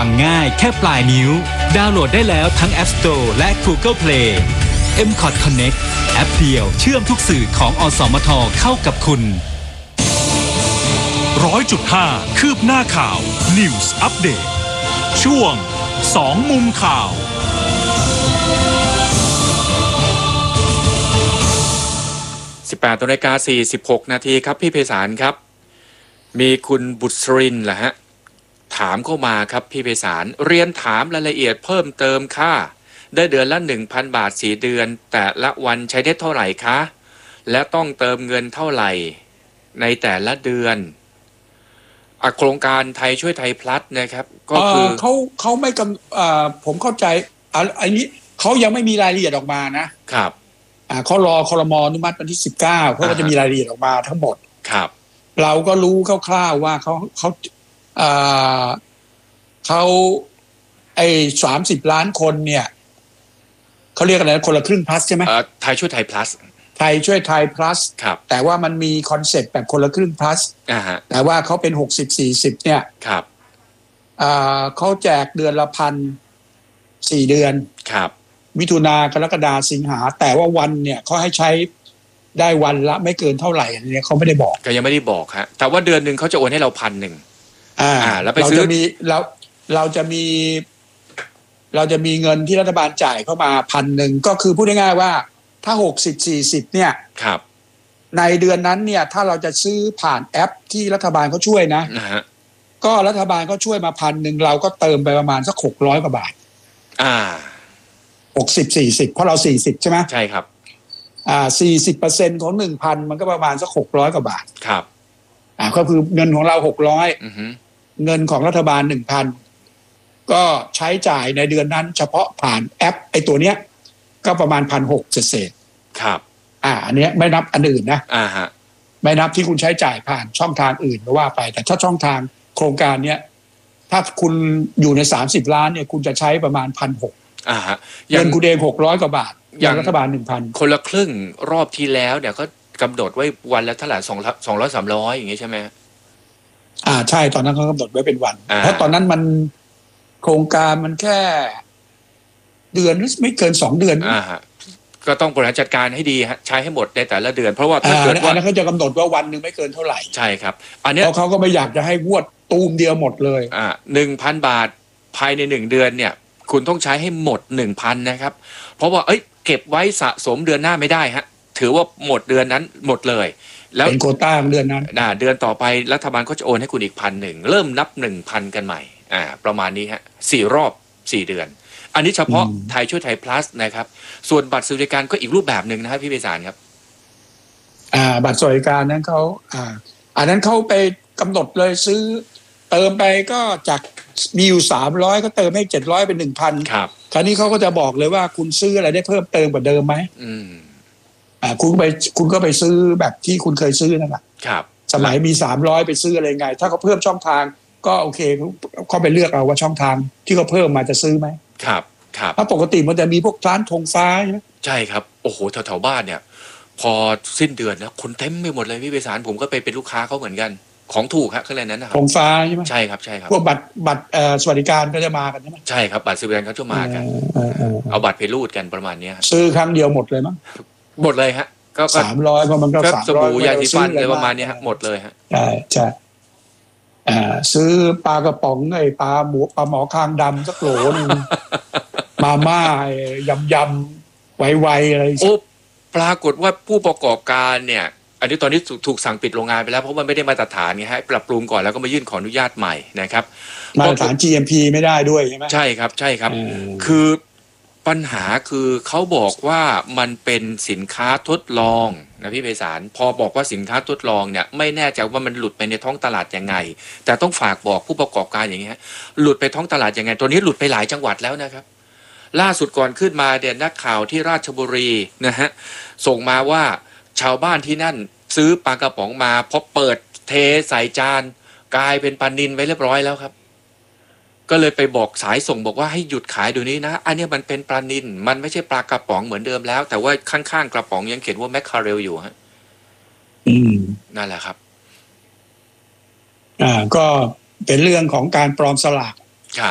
ฟังง่ายแค่ปลายนิ้วดาวน์โหลดได้แล้วทั้ง App Store และ Google Play MCOT Connect แอปเดียวเชื่อมทุกสื่อของอสมทเข้ากับคุณ 100.5 คืบหน้าข่าว News Update ช่วง2มุมข่าว 18:46 นาทีครับพี่ไพศาลครับมีคุณบุษรินทร์ล่ะฮะถามเข้ามาครับพี่ไพศาลเรียนถามรายละเอียดเพิ่มเติมค่ะได้เดือนละ 1,000 บาท4เดือนแต่ละวันใช้ได้เท่าไหร่คะและต้องเติมเงินเท่าไหร่ในแต่ละเดือนโครงการไทยช่วยไทยพลัสนะครับก็คือเขาไม่ผมเข้าใจอันนี้เขายังไม่มีรายละเอียดออกมานะครับเขารอครม.อนุมัติวันที่19เขาก็จะมีรายละเอียดออกมาทั้งหมดครับเราก็รู้คร่าวๆว่าเขา30 ล้านคนเนี่ยเขาเรียกอะไรคนละครึ่ง plus ใช่ไหมไทยช่วยไทย plus ไทยช่วยไทย plus ครับแต่ว่ามันมีคอนเซ็ปต์แบบคนละครึ่ง plus แต่ว่าเขาเป็น60-40เนี่ยครับเขาแจกเดือนละ4เดือนครับมิถุนากรกฎาสิงหาแต่ว่าวันเนี่ยเขาให้ใช้ได้วันละไม่เกินเท่าไหร่อันนี้เขาไม่ได้บอกก็ยังไม่ได้บอกฮะแต่ว่าเดือนนึงเขาจะโอนให้เรา1,000แล้วไปซื้อเราจะมีเงินที่รัฐบาลจ่ายเข้ามา1,000ก็คือพูดง่ายๆว่าถ้า60-40เนี่ยครับในเดือนนั้นเนี่ยถ้าเราจะซื้อผ่านแอปที่รัฐบาลเขาช่วยนะก็รัฐบาลก็ช่วยมา1,000เราก็เติมไปประมาณสัก600 กว่าบาท60-40เพราะเรา40ใช่ไหมใช่ครับ 40% ของ 1,000 มันก็ประมาณสัก600 กว่าบาทครับก็คือเงินของเรา600เงินของรัฐบาล 1,000 ก็ใช้จ่ายในเดือนนั้นเฉพาะผ่านแอปไอ้ตัวเนี้ยก็ประมาณ 1,600 เศษครับอันเนี้ยไม่นับอันอื่นนะฮะไม่นับที่คุณใช้จ่ายผ่านช่องทางอื่นก็ว่าไปแต่ถ้าช่องทางโครงการเนี้ยถ้าคุณอยู่ใน30 ล้านเนี่ยคุณจะใช้ประมาณ 1,600 ฮะเงินคุณเอง600 กว่าบาทอย่างรัฐบาล 1,000 คนละครึ่งรอบที่แล้วเนี่ยก็กำหนดไว้วันละเท่าไหร่200-300อย่างงี้ใช่ไหมใช่ตอนนั้นเขากำหนดไว้เป็นวันเพราะตอนนั้นมันโครงการมันแค่เดือนไม่เกิน2เดือนก็ต้องบริหารจัดการให้ดีฮะใช้ให้หมดในแต่ละเดือนเพราะว่าถ้าเกิดว่าเขาจะกำหนดว่าวันนึงไม่เกินเท่าไหร่ใช่ครับอันนี้เขาก็ไม่อยากจะให้งวดตูมเดียวหมดเลย 1,000 บาทภายใน1เดือนเนี่ยคุณต้องใช้ให้หมด 1,000 นะครับเพราะว่าเก็บไว้สะสมเดือนหน้าไม่ได้ฮะถือว่าหมดเดือนนั้นหมดเลยแล้วเป็นโควต้าเดือนนั้นเดือนต่อไปรัฐบาลก็จะโอนให้คุณอีก 1,000 เริ่มนับ 1,000 กันใหม่ประมาณนี้ฮะ4รอบ4เดือนอันนี้เฉพาะไทยช่วยไทย plus นะครับส่วนบัตรสวัสดิการก็อีกรูปแบบนึงนะครับพี่ไพศาลครับบัตรสวัสดิการนั้นเขาอันนั้นเขาไปกำหนดเลยซื้อเติมไปก็จากมีอยู่300ก็เติมให้700เป็น 1,000 ครับคราวนี้เขาก็จะบอกเลยว่าคุณซื้ออะไรได้เพิ่มเติมกว่าเดิมไหมคุณก็ไปซื้อแบบที่คุณเคยซื้อนั่นแหละครับสมัยมี300ไปซื้ออะไรไงถ้าเขาเพิ่มช่องทางก็โอเคเขาไปเลือกเอาว่าช่องทางที่เขาเพิ่มมาจะซื้อไหมครับถ้าปกติมันจะมีพวกร้านธงฟ้าใช่ไหมใช่ครับโอ้โหแถวๆบ้านเนี่ยพอสิ้นเดือนแล้วคนเต็มไปหมดเลยพี่ไพศาลผมก็ไปเป็นลูกค้าเขาเหมือนกันของถูกฮะข้างในนั้นนะครับธงฟ้าใช่ไหมใช่ครับใช่ครับพวกบัตรสวัสดิการก็จะมากันใช่ไหมใช่ครับบัตรสวัสดิการเขาจะมากันเอาบัตรไปรูดกันประมาณนี้ซื้อครั้งเดียวหมดเลยมั้งหมดเลยฮะก็ 300เพราะมันก็ 300สบู่ยาสีฟันอะไรประมาณนี้ฮะหมดเลยฮะใช่ซื้อปลากระป๋องปลาหมอคางดำสักโหลนึงมาม่ายำไวๆอะไรปรากฏว่าผู้ประกอบการเนี่ยอันนี้ตอนนี้ถูกสั่งปิดโรงงานไปแล้วเพราะมันไม่ได้มาตรฐานไงฮะปรับปรุงก่อนแล้วก็มายื่นขออนุญาตใหม่นะครับมาตรฐาน GMP ไม่ได้ด้วยใช่ไหมใช่ครับคือปัญหาคือเขาบอกว่ามันเป็นสินค้าทดลองนะพี่ไพศาลพอบอกว่าสินค้าทดลองเนี่ยไม่แน่ใจว่ามันหลุดไปในท้องตลาดยังไงแต่ต้องฝากบอกผู้ประกอบการอย่างเงี้ยหลุดไปท้องตลาดยังไงตัวนี้หลุดไปหลายจังหวัดแล้วนะครับล่าสุดก่อนขึ้นมาเด่นนักข่าวที่ราชบุรีนะฮะส่งมาว่าชาวบ้านที่นั่นซื้อปลากระป๋องมาพอเปิดเทใส่จานกลายเป็นปลานิลไว้เรียบร้อยแล้วครับก็เลยไปบอกสายส่งบอกว่าให้หยุดขายเดี๋ยวนี้นะอันนี้มันเป็นปลานิลมันไม่ใช่ปลากระป๋องเหมือนเดิมแล้วแต่ว่าข้างๆกระป๋องยังเขียนว่าแมคคาเรลอยู่ฮะนั่นแหละครับก็เป็นเรื่องของการปลอมสลาก